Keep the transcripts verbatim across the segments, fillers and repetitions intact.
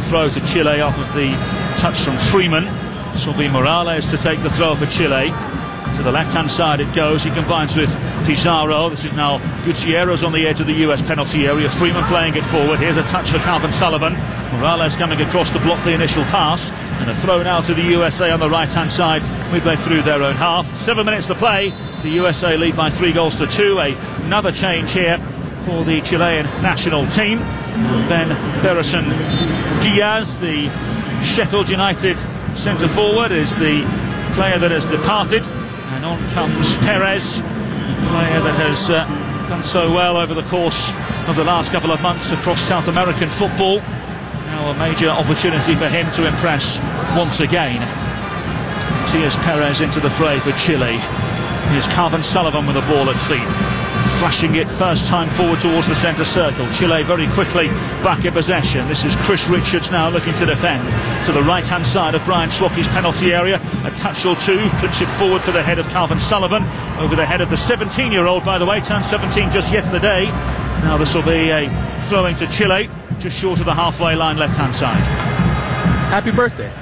the throw to Chile off of the touch from Freeman. This will be Morales to take the throw for Chile. To the left-hand side it goes. He combines with Pizarro. This is now Gutierrez on the edge of the U S penalty area. Freeman playing it forward. Here's a touch for Calvin Sullivan. Morales coming across to block the initial pass. And a throw now to the U S A on the right-hand side, midway through their own half. Seven minutes to play. The U S A lead by three goals to two. A, another change here for the Chilean national team. Ben Berison Diaz, the Sheffield United centre-forward, is the player that has departed. And on comes Perez, a player that has uh, done so well over the course of the last couple of months across South American football. Now a major opportunity for him to impress once again. Matias Perez into the fray for Chile. Here's Calvin Sullivan with the ball at feet, flashing it first time forward towards the centre circle. Chile very quickly back in possession. This is Chris Richards now looking to defend. To the right hand side of Brian Swocky's penalty area. A touch or two, clips it forward for the head of Calvin Sullivan. Over the head of the seventeen year old, by the way, turned seventeen just yesterday. Now this will be a throwing to Chile, just short of the halfway line left hand side. Happy birthday.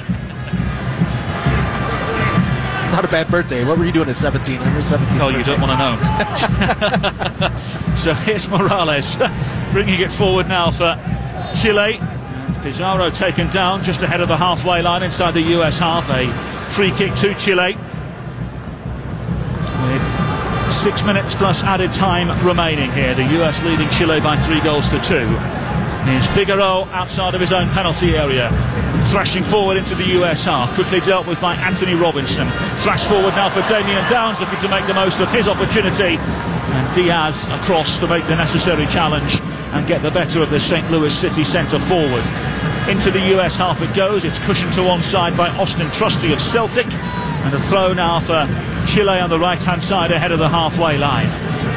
Not a bad birthday. What were you doing at seventeen? I was seventeen. Oh, you don't want to know. So here's Morales bringing it forward now for Chile. And Pizarro taken down just ahead of the halfway line inside the U S half. A free kick to Chile with six minutes plus added time remaining here. The U S leading Chile by three goals to two. Here's Figueroa outside of his own penalty area, thrashing forward into the U S half, quickly dealt with by Anthony Robinson. Thrash forward now for Damian Downs, looking to make the most of his opportunity. And Diaz across to make the necessary challenge and get the better of the Saint Louis City centre forward. Into the U S half it goes. It's cushioned to one side by Austin Trusty of Celtic. And a throw now for Chile on the right-hand side ahead of the halfway line.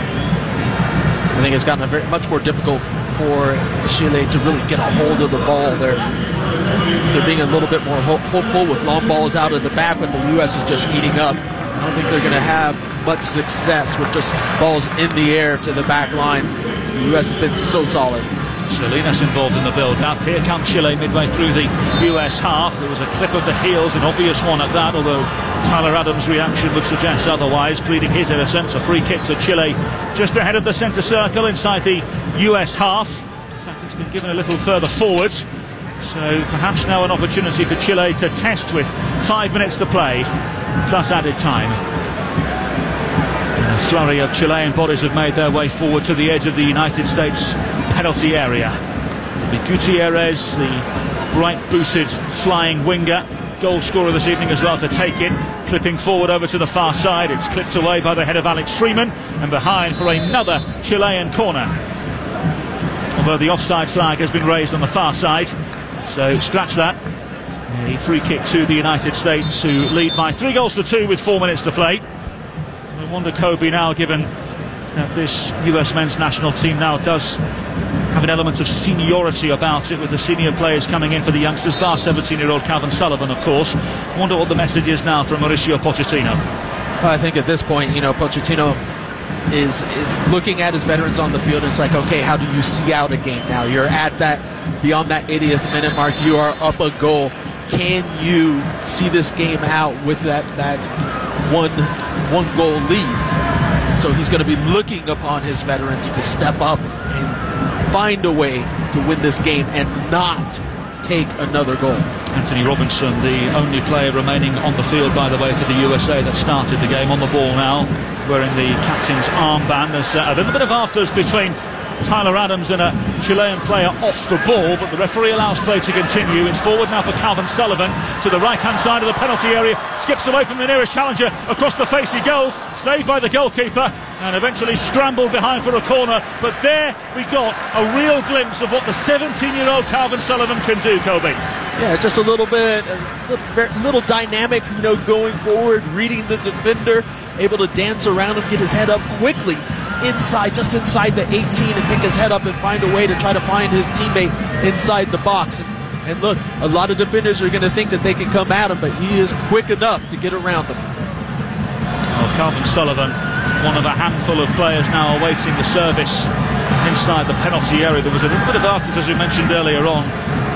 I think it's gotten a very, much more difficult for Chile to really get a hold of the ball. They're they're being a little bit more ho hopeful with long balls out of the back, but the U S is just eating up. I don't think they're going to have much success with just balls in the air to the back line. The U S has been so solid. Salinas involved in the build-up. Here comes Chile midway through the U S half. There was a clip of the heels, an obvious one at that, although Tyler Adams' reaction would suggest otherwise, pleading his innocence. A free kick to Chile just ahead of the centre circle inside the U S half. In fact, it's been given a little further forwards. So perhaps now an opportunity for Chile to test with five minutes to play, plus added time. And a flurry of Chilean bodies have made their way forward to the edge of the United States penalty area. It'll be Gutierrez, the bright-booted flying winger, goal scorer this evening as well, to take it. Clipping forward over to the far side. It's clipped away by the head of Alex Freeman, and behind for another Chilean corner. Although the offside flag has been raised on the far side, so scratch that. A free kick to the United States, who lead by three goals to two with four minutes to play. I wonder Kobe now, given that this U S men's national team now does have an element of seniority about it, with the senior players coming in for the youngsters, bar seventeen year old Calvin Sullivan, of course. I wonder what the message is now from Mauricio Pochettino. Well, I think at this point, you know, Pochettino is is looking at his veterans on the field, and it's like, okay, how do you see out a game now? You're at that, beyond that eightieth minute mark, you are up a goal. Can you see this game out with that, that one, one goal lead? So he's going to be looking upon his veterans to step up and find a way to win this game and not take another goal. Anthony Robinson, the only player remaining on the field, by the way, for the U S A that started the game, on the ball now, wearing the captain's armband. There's uh, a little bit of afters between Tyler Adams and a Chilean player off the ball, but the referee allows play to continue. It's forward now for Calvin Sullivan to the right-hand side of the penalty area, skips away from the nearest challenger, across the face he goes, saved by the goalkeeper, and eventually scrambled behind for a corner. But there we got a real glimpse of what the seventeen year old Calvin Sullivan can do, Kobe. Yeah, just a little bit, a little, little dynamic, you know, going forward, reading the defender, able to dance around him, get his head up quickly inside, just inside the eighteen, and pick his head up and find a way to try to find his teammate inside the box. And, and look, a lot of defenders are going to think that they can come at him, but he is quick enough to get around them. Oh, Calvin Sullivan, one of a handful of players now awaiting the service inside the penalty area. There was a little bit of afters, as we mentioned earlier on,